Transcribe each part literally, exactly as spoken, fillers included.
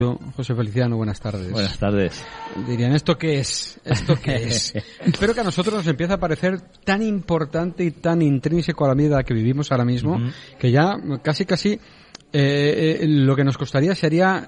José Feliciano, buenas tardes. Buenas tardes. Dirían, ¿esto qué es? ¿Esto qué es? Espero que a nosotros nos empiece a parecer tan importante y tan intrínseco a la vida que vivimos ahora mismo, uh-huh. que ya casi casi eh, eh, lo que nos costaría sería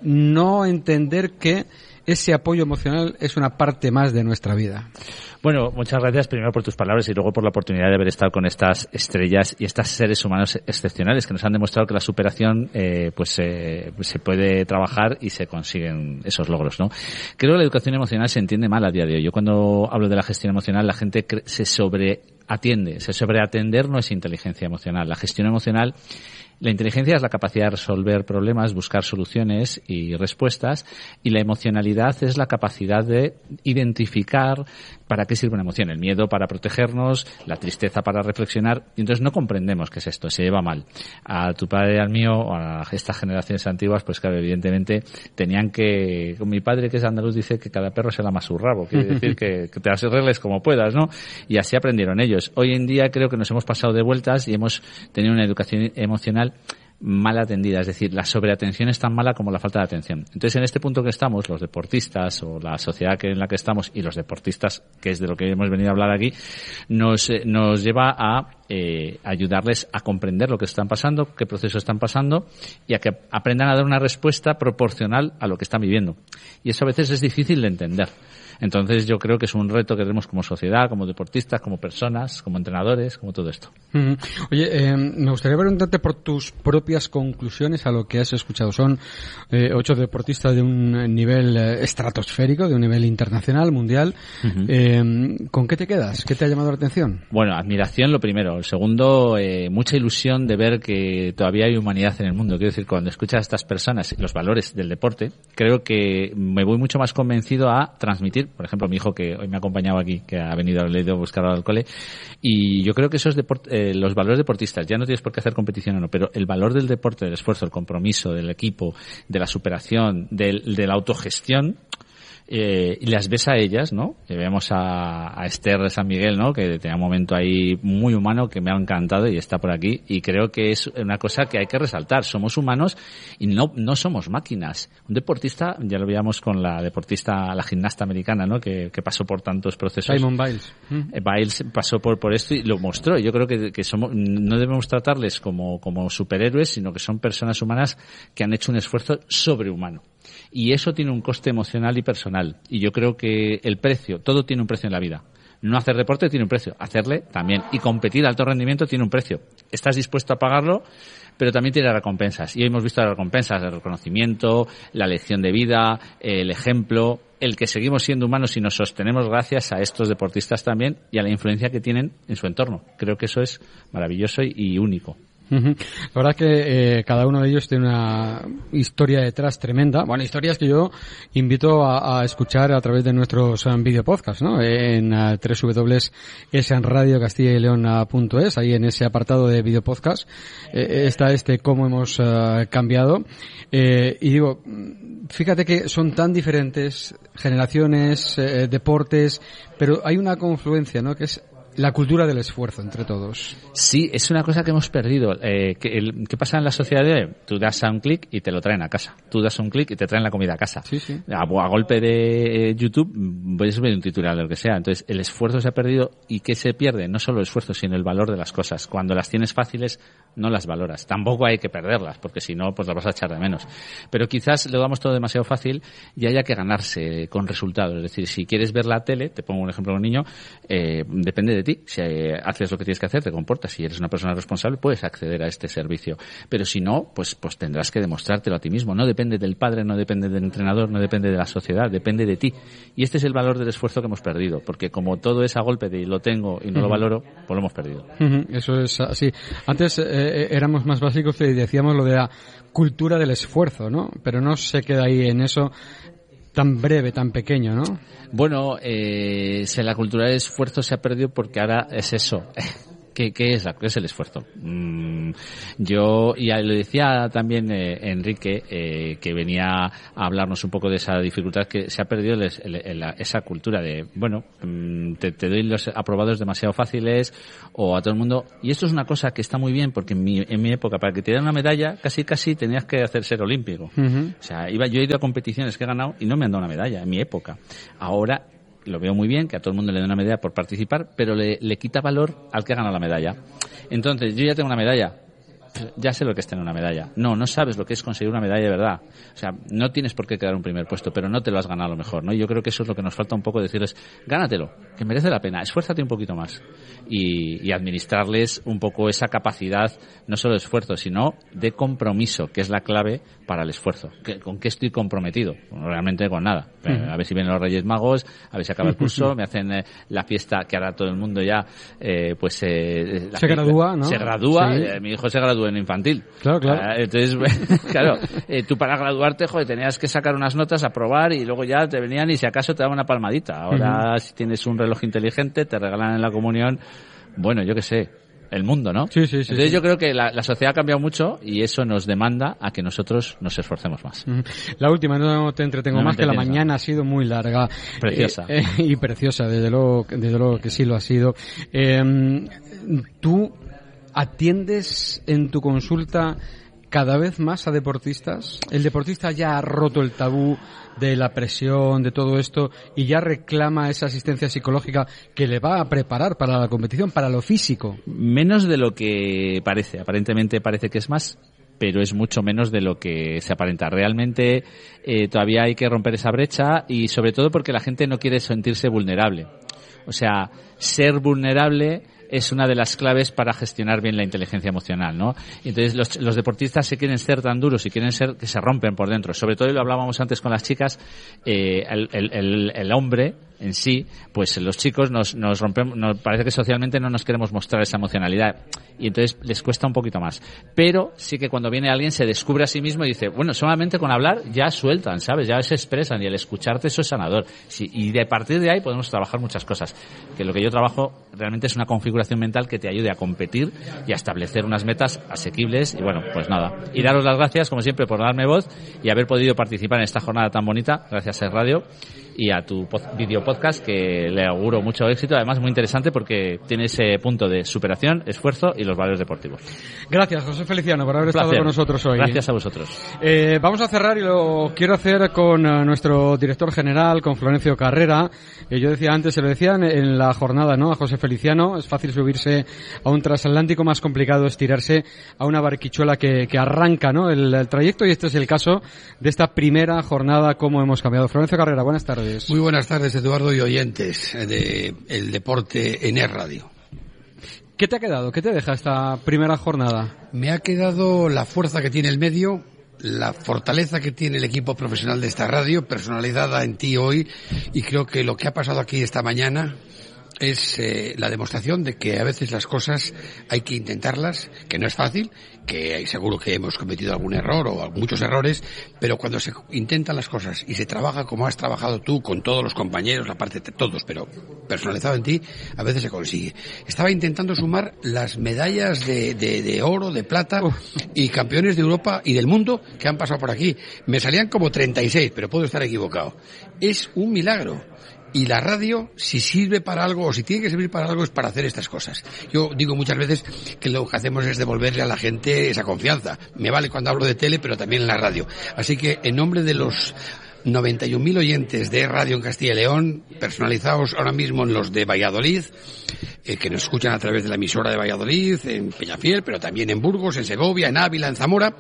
no entender que ese apoyo emocional es una parte más de nuestra vida. Bueno, muchas gracias primero por tus palabras y luego por la oportunidad de haber estado con estas estrellas y estos seres humanos excepcionales que nos han demostrado que la superación eh, pues eh, se puede trabajar y se consiguen esos logros, ¿no? Creo que la educación emocional se entiende mal a día de hoy. Yo cuando hablo de la gestión emocional, la gente cre- se sobreatiende. Se sobreatender no es inteligencia emocional. La gestión emocional, la inteligencia es la capacidad de resolver problemas, buscar soluciones y respuestas, y la emocionalidad es la capacidad de identificar para qué sirve una emoción. El miedo para protegernos, la tristeza para reflexionar, y entonces no comprendemos qué es esto, se lleva mal. A tu padre y al mío, o a estas generaciones antiguas, pues claro, evidentemente tenían que... Mi padre, que es andaluz, dice que cada perro se lama su rabo, quiere decir que, que te las arregles como puedas, ¿no? Y así aprendieron ellos. Hoy en día creo que nos hemos pasado de vueltas y hemos tenido una educación emocional mal atendida, es decir, la sobreatención es tan mala como la falta de atención. Entonces, en este punto que estamos, los deportistas o la sociedad que en la que estamos y los deportistas, que es de lo que hemos venido a hablar aquí, nos, eh, nos lleva a eh, ayudarles a comprender lo que están pasando, qué procesos están pasando y a que aprendan a dar una respuesta proporcional a lo que están viviendo. Y eso a veces es difícil de entender. Entonces yo creo que es un reto que tenemos como sociedad, como deportistas, como personas, como entrenadores, como todo esto. Mm. Oye, eh, me gustaría preguntarte por tus propias conclusiones a lo que has escuchado. Son eh, ocho deportistas de un nivel eh, estratosférico, de un nivel internacional, mundial. Uh-huh. Eh, ¿Con qué te quedas? ¿Qué te ha llamado la atención? Bueno, admiración lo primero. El segundo, eh, mucha ilusión de ver que todavía hay humanidad en el mundo. Quiero decir, cuando escuchas a estas personas y los valores del deporte, creo que me voy mucho más convencido a transmitir. Por ejemplo, mi hijo, que hoy me ha acompañado aquí, que ha venido, le he ido a buscar al cole, y yo creo que esos deport- eh, los valores deportistas, ya no tienes por qué hacer competición o no, pero el valor del deporte, del esfuerzo, del compromiso, del equipo, de la superación, del, de la autogestión, Eh, y las ves a ellas, ¿no? Y vemos a, a Esther de San Miguel, ¿no? Que tenía un momento ahí muy humano que me ha encantado y está por aquí, y creo que es una cosa que hay que resaltar. Somos humanos y no no somos máquinas. Un deportista, ya lo veíamos con la deportista, la gimnasta americana, ¿no? Que, que pasó por tantos procesos. Simone Biles. Mm. Biles pasó por por esto y lo mostró. Yo creo que, que somos, no debemos tratarles como como superhéroes, sino que son personas humanas que han hecho un esfuerzo sobrehumano. Y eso tiene un coste emocional y personal. Y yo creo que el precio, todo tiene un precio en la vida. No hacer deporte tiene un precio, hacerle también. Y competir a alto rendimiento tiene un precio. Estás dispuesto a pagarlo, pero también tiene recompensas. Y hoy hemos visto las recompensas, el reconocimiento, la lección de vida, el ejemplo, el que seguimos siendo humanos y nos sostenemos gracias a estos deportistas también y a la influencia que tienen en su entorno. Creo que eso es maravilloso y, y único. Uh-huh. La verdad es que eh, cada uno de ellos tiene una historia detrás tremenda. Bueno, historias que yo invito a, a escuchar a través de nuestros um, videopodcasts, ¿no? En uh, doble u doble u doble u punto es radio castilla y león punto es, ahí en ese apartado de videopodcast eh, está este cómo hemos uh, cambiado. Eh, y digo, fíjate que son tan diferentes generaciones, eh, deportes, pero hay una confluencia, ¿no? Que es la cultura del esfuerzo entre todos. Sí, es una cosa que hemos perdido. Eh, ¿qué, el, ¿Qué pasa en la sociedad de hoy? Tú das a un clic y te lo traen a casa. Tú das a un clic y te traen la comida a casa. Sí, sí. A, a golpe de eh, YouTube puedes ver un titular de lo que sea. Entonces, el esfuerzo se ha perdido. ¿Y qué se pierde? No solo el esfuerzo, sino el valor de las cosas. Cuando las tienes fáciles, no las valoras. Tampoco hay que perderlas, porque si no, pues las vas a echar de menos. Pero quizás lo damos todo demasiado fácil y haya que ganarse con resultados. Es decir, si quieres ver la tele, te pongo un ejemplo de un niño, eh, depende de ti. Si eh, haces lo que tienes que hacer, te comportas, si eres una persona responsable, puedes acceder a este servicio. Pero si no, pues pues tendrás que demostrártelo a ti mismo. No depende del padre, no depende del entrenador, no depende de la sociedad, depende de ti. Y este es el valor del esfuerzo que hemos perdido, porque como todo es a golpe de lo tengo y no uh-huh. lo valoro, pues lo hemos perdido. Uh-huh. Eso es así. Antes eh, éramos más básicos y decíamos lo de la cultura del esfuerzo, ¿no? Pero no se queda ahí en eso tan breve, tan pequeño, ¿no? Bueno, eh, si la cultura del esfuerzo se ha perdido porque ahora es eso. ¿Qué, qué, es, ¿Qué es el esfuerzo? Mm, yo, y le decía también eh, Enrique, eh, que venía a hablarnos un poco de esa dificultad, que se ha perdido el, el, el, esa cultura de, bueno, te, te doy los aprobados demasiado fáciles, o a todo el mundo. Y esto es una cosa que está muy bien, porque en mi, en mi época, para que te dieran una medalla, casi casi tenías que hacer ser olímpico. Uh-huh. O sea, iba, yo he ido a competiciones que he ganado y no me han dado una medalla, en mi época. Ahora, lo veo muy bien, que a todo el mundo le dé una medalla por participar, pero le, le quita valor al que ha ganado la medalla. Entonces, yo ya tengo una medalla, ya sé lo que es tener una medalla. No, no sabes lo que es conseguir una medalla de verdad. O sea, no tienes por qué quedar un primer puesto, pero no te lo has ganado a lo mejor, ¿no? Y yo creo que eso es lo que nos falta un poco, decirles, gánatelo, que merece la pena, esfuérzate un poquito más. Y, y administrarles un poco esa capacidad, no solo de esfuerzo, sino de compromiso, que es la clave para el esfuerzo. ¿Con qué estoy comprometido? Bueno, realmente con nada. Uh-huh. A ver si vienen los Reyes Magos, a ver si acaba el curso, me hacen eh, la fiesta que hará todo el mundo ya, eh, pues... Eh, la se fiesta, gradúa, ¿no? Se gradúa, sí. eh, mi hijo se gradúa en infantil. Claro, claro. Eh, entonces, claro, eh, tú para graduarte, joder, tenías que sacar unas notas, aprobar, y luego ya te venían y si acaso te daban una palmadita. Ahora, uh-huh. si tienes un reloj inteligente, te regalan en la comunión, bueno, yo qué sé, el mundo, ¿no? Sí, sí, sí. Entonces sí. yo creo que la, la sociedad ha cambiado mucho y eso nos demanda a que nosotros nos esforcemos más. La última, no te entretengo no más, que la mañana ¿no? ha sido muy larga. Preciosa. Eh, eh, y preciosa, desde luego, desde luego que sí lo ha sido. Eh, ¿Tú atiendes en tu consulta cada vez más a deportistas? ¿El deportista ya ha roto el tabú de la presión, de todo esto, y ya reclama esa asistencia psicológica que le va a preparar para la competición, para lo físico? Menos de lo que parece. Aparentemente parece que es más, pero es mucho menos de lo que se aparenta. Realmente eh, todavía hay que romper esa brecha, y sobre todo porque la gente no quiere sentirse vulnerable. O sea, ser vulnerable es una de las claves para gestionar bien la inteligencia emocional, ¿no? Entonces los, los deportistas se quieren ser tan duros y quieren ser que se rompen por dentro. Sobre todo, y lo hablábamos antes con las chicas, eh, el, el, el, el hombre en sí, pues los chicos nos, nos rompemos, nos parece que socialmente no nos queremos mostrar esa emocionalidad y entonces les cuesta un poquito más. Pero sí que cuando viene alguien se descubre a sí mismo y dice, bueno, solamente con hablar ya sueltan, ¿sabes? Ya se expresan, y el escucharte eso es sanador. Sí, y de partir de ahí podemos trabajar muchas cosas. Que lo que yo trabajo realmente es una configuración mental que te ayude a competir y a establecer unas metas asequibles. Y bueno, pues nada. Y daros las gracias, como siempre, por darme voz y haber podido participar en esta jornada tan bonita, gracias a Radio y a tu pod- video podcast, que le auguro mucho éxito. Además, muy interesante porque tiene ese punto de superación, esfuerzo y los valores deportivos. Gracias, José Feliciano, por haber estado con nosotros hoy. Gracias a vosotros. Eh, vamos a cerrar, y lo quiero hacer con uh, nuestro director general, con Florencio Carrera. Eh, yo decía antes, se lo decían en la jornada, ¿no? A José Feliciano, es fácil subirse a un transatlántico, más complicado es tirarse a una barquichuela que, que arranca, ¿no? El, el trayecto, y este es el caso de esta primera jornada, cómo hemos cambiado. Florencio Carrera, buenas tardes. Muy buenas tardes, Eduardo, y oyentes de El Deporte en E Radio. ¿Qué te ha quedado? ¿Qué te deja esta primera jornada? Me ha quedado la fuerza que tiene el medio, la fortaleza que tiene el equipo profesional de esta radio, personalizada en ti hoy, y creo que lo que ha pasado aquí esta mañana es eh, la demostración de que a veces las cosas hay que intentarlas, que no es fácil, que seguro que hemos cometido algún error o muchos errores, pero cuando se intentan las cosas y se trabaja como has trabajado tú con todos los compañeros, la parte de todos, pero personalizado en ti, a veces se consigue. Estaba intentando sumar las medallas de, de, de oro, de plata Uf. y campeones de Europa y del mundo que han pasado por aquí. Me salían como treinta y seis, pero puedo estar equivocado. Es un milagro. Y la radio, si sirve para algo, o si tiene que servir para algo, es para hacer estas cosas. Yo digo muchas veces que lo que hacemos es devolverle a la gente esa confianza. Me vale cuando hablo de tele, pero también en la radio. Así que, en nombre de los noventa y un mil oyentes de Radio en Castilla y León, personalizados ahora mismo en los de Valladolid, eh, que nos escuchan a través de la emisora de Valladolid, en Peñafiel, pero también en Burgos, en Segovia, en Ávila, en Zamora,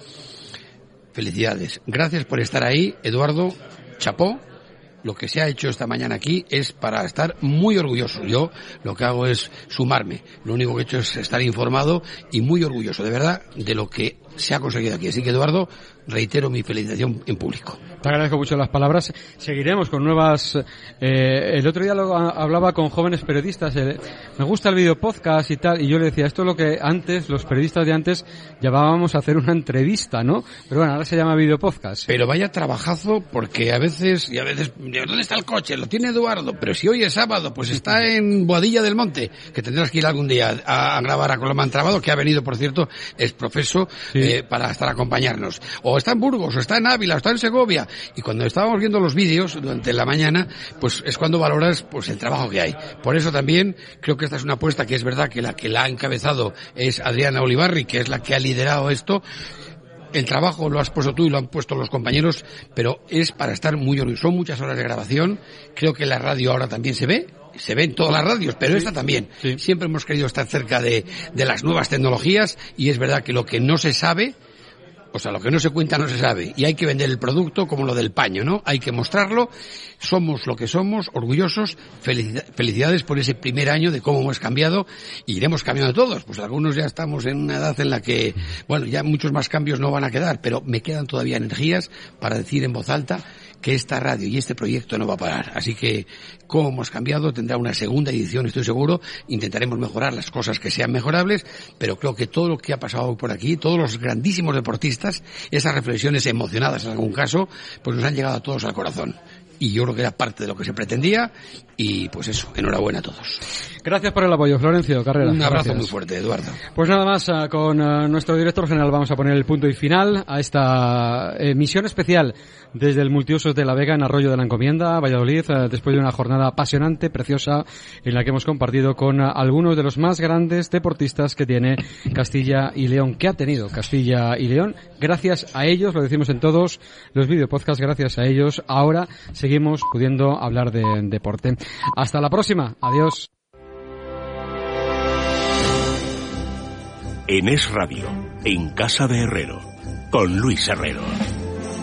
felicidades. Gracias por estar ahí, Eduardo. Chapó. Lo que se ha hecho esta mañana aquí es para estar muy orgulloso. Yo lo que hago es sumarme. Lo único que he hecho es estar informado y muy orgulloso, de verdad, de lo que se ha conseguido aquí. Así que, Eduardo, reitero mi felicitación en público. Te agradezco mucho las palabras. Seguiremos con nuevas... Eh, el otro día lo, hablaba con jóvenes periodistas. Eh, me gusta el video podcast y tal. Y yo le decía, esto es lo que antes, los periodistas de antes, llamábamos a hacer una entrevista, ¿no? Pero bueno, ahora se llama video podcast. Pero vaya trabajazo, porque a veces, y a veces, ¿dónde está el coche? Lo tiene Eduardo. Pero si hoy es sábado, pues está en Boadilla del Monte, que tendrás que ir algún día a, a grabar a Colomán Trabado, que ha venido, por cierto, es profeso, sí. eh, para estar a acompañarnos. O está en Burgos, o está en Ávila, o está en Segovia. Y cuando estábamos viendo los vídeos durante la mañana, pues es cuando valoras pues el trabajo que hay. Por eso también creo que esta es una apuesta que es verdad que la que la ha encabezado es Adriana Olivarri, que es la que ha liderado esto. El trabajo lo has puesto tú y lo han puesto los compañeros, pero es para estar muy orgulloso. Son muchas horas de grabación. Creo que la radio ahora también se ve. Se ven todas las radios, pero sí, esta también. Sí. Siempre hemos querido estar cerca de, de las nuevas tecnologías, y es verdad que lo que no se sabe, o sea, lo que no se cuenta no se sabe, y hay que vender el producto como lo del paño, ¿no? Hay que mostrarlo. Somos lo que somos, orgullosos, felicidades por ese primer año de cómo hemos cambiado, y iremos cambiando todos. Pues algunos ya estamos en una edad en la que, bueno, ya muchos más cambios no van a quedar, pero me quedan todavía energías para decir en voz alta que esta radio y este proyecto no va a parar. Así que, como hemos cambiado, tendrá una segunda edición, estoy seguro. Intentaremos mejorar las cosas que sean mejorables, pero creo que todo lo que ha pasado por aquí, todos los grandísimos deportistas, esas reflexiones emocionadas en algún caso, pues nos han llegado a todos al corazón. Y yo creo que era parte de lo que se pretendía, y pues eso, enhorabuena a todos. Gracias por el apoyo, Florencio Carrera. Un abrazo Gracias. Muy fuerte, Eduardo. Pues nada más, uh, con uh, nuestro director general vamos a poner el punto y final a esta emisión especial desde el Multiusos de la Vega en Arroyo de la Encomienda, Valladolid, uh, después de una jornada apasionante, preciosa, en la que hemos compartido con uh, algunos de los más grandes deportistas que tiene Castilla y León, que ha tenido Castilla y León. Gracias a ellos, lo decimos en todos los videopodcasts, gracias a ellos, ahora seguimos pudiendo hablar de deporte. Hasta la próxima. Adiós. En Es Radio, en Casa de Herrero, con Luis Herrero.